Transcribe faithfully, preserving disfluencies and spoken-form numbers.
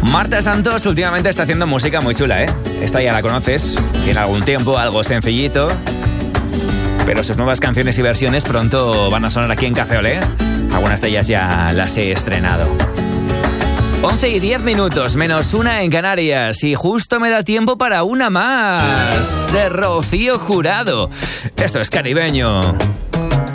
Marta Santos últimamente está haciendo música muy chula, ¿eh? Esta ya la conoces, tiene algún tiempo, algo sencillito, pero sus nuevas canciones y versiones pronto van a sonar aquí en Café Olé. Algunas de ellas ya las he estrenado. once y diez minutos, menos una en Canarias, y justo me da tiempo para una más, de Rocío Jurado. Esto es Caribeño.